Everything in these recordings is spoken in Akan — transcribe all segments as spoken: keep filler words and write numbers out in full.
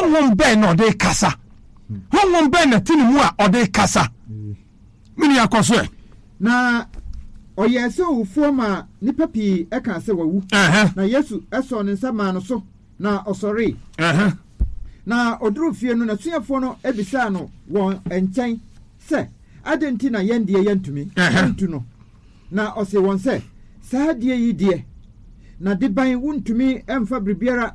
honhom bɛn na ɔde kasa honhom bɛn na tini mu a ɔde kasa mini akɔso na ɔyɛ sɛ owufoɔ ma nipa pii ɛka sɛ wawu na Yesu ɛsɔ ne nsa maa no so na ɔsɔre na ɔduru fie no na suafoɔ no ebisa no wɔn nkyɛn sɛ ade nti na yɛn deɛ yɛntumi ntu no na ɔse wɔn sɛ saa deɛ yi deɛ na de ban wuntumi ɛmfa biribiara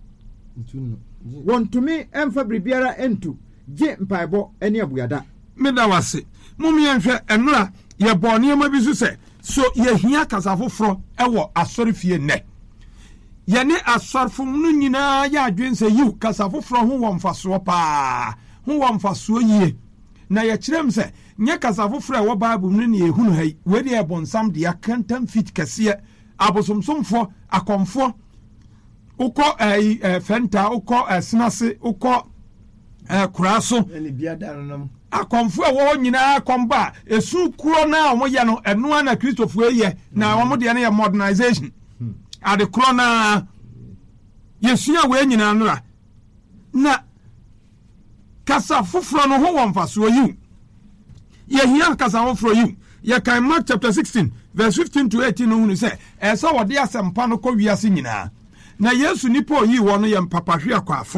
wɔntumi ɛmfa biribiara ɛntu gye mpaebɔ ɛne abuada meda wase mom yɛnhwɛ ɛnora yɛbɔ nneɛma bi so sɛ so yɛhia kasa foforɔ ɛwɔ asɔre fie nnɛ yɛne asɔrfo no nyinaa yɛ adwen sɛ yiw kasa foforɔ ho wɔ mfasoɔ paa ho wɔ mfasoɔ yie na yɛkyerɛ m sɛ nyɛ kasa foforɔ ɛwɔ Bible no ne yɛhunu ha yi wei ne ɛbɔnsam de akantam fit kɛseɛ abosomsomfoɔ akɔmfoɔ wokɔ ɛyi ɛɛ fɛnta wokɔ ɛsenase wokɔ ɛɛ koraa so akɔmfo a wɔwɔ nyinaa kɔmba esu kuro na wɔn yɛ no ɛnoa na kristofoɔ yɛ na wɔn deɛ no yɛ modernization ade kuro na yɛsua wɔ nyinaa no la na kasa foforɔ no ho wɔ mfasoɔ yiw yɛhia kasa foforɔ yiw yɛkan Mark chapter sixteen verse fifteen to eighteen no hunu sɛ ɛsɛ wɔde asɛmpa no kɔ wiase nyinaa na Yesu nipa oyi wɔ no yɛ mpapahwe akɔafo